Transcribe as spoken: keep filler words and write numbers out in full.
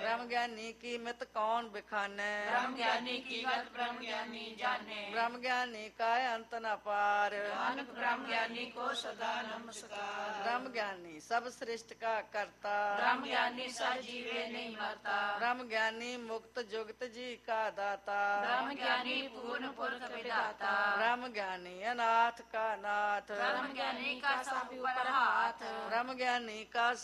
ब्रह्म ज्ञानी की मित कौन बिखाने ब्रह्म ज्ञानी की गत ब्रह्म ज्ञानी जाने ब्रह्म ज्ञानी का अंत न पार नानक ब्रह्म ज्ञानी को सदा नमस्कार ब्रह्म ज्ञानी सब सृष्टि का करता ब्रह्म ज्ञानी सब जीवे नहीं मरता ब्रह्म ज्ञानी मुक्त जुगत जी का दाता ब्रह्म ज्ञानी पूर्ण पुरख विधाता ब्रह्म ज्ञानी अनाथ का नाथ ब्रह्म ज्ञानी का सब ऊपर हाथ ब्रह्म ज्ञानी का